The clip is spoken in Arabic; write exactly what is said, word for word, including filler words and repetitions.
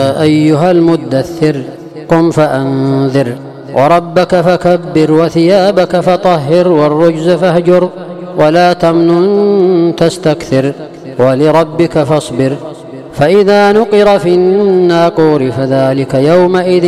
يا أيها المدثر قم فأنذر وربك فكبر وثيابك فطهر والرجز فاهجر ولا تمنن تستكثر ولربك فاصبر فإذا نقر في الناقور فذلك يومئذ